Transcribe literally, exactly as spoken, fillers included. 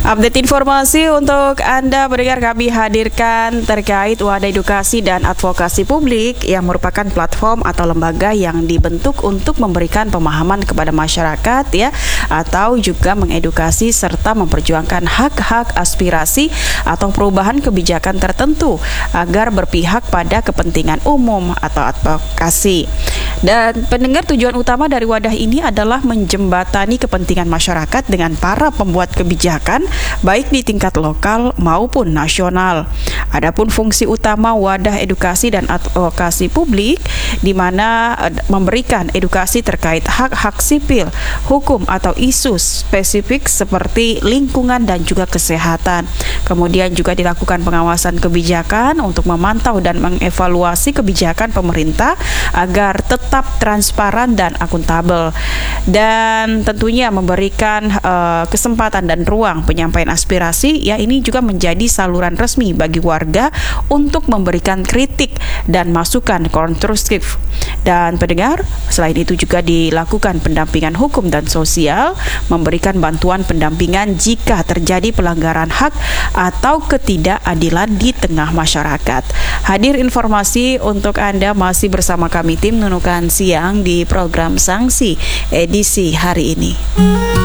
Update informasi untuk Anda pendengar kami hadirkan terkait Wadah Edukasi dan Advokasi Publik yang merupakan platform atau lembaga yang dibentuk untuk memberikan pemahaman kepada masyarakat ya, atau juga mengedukasi serta memperjuangkan hak-hak aspirasi atau perubahan kebijakan tertentu agar berpihak pada kepentingan umum atau advokasi. Dan pendengar, tujuan utama dari wadah ini adalah menjembatani kepentingan masyarakat dengan para pembuat kebijakan baik di tingkat lokal maupun nasional. Adapun fungsi utama Wadah Edukasi dan Advokasi Publik di mana memberikan edukasi terkait hak-hak sipil, hukum atau isu spesifik seperti lingkungan dan juga kesehatan. Kemudian juga dilakukan pengawasan kebijakan untuk memantau dan mengevaluasi kebijakan pemerintah agar tetap transparan dan akuntabel. Dan tentunya memberikan uh, kesempatan dan ruang penyampaian aspirasi, ya ini juga menjadi saluran resmi bagi warga untuk memberikan kritik dan masukan konstruktif. Dan pendengar, selain itu juga dilakukan pendampingan hukum dan sosial, memberikan bantuan pendampingan jika terjadi pelanggaran hak atau ketidakadilan di tengah masyarakat. Hadir informasi untuk Anda masih bersama kami tim Nunukan Siang di program Sanksi edisi hari ini.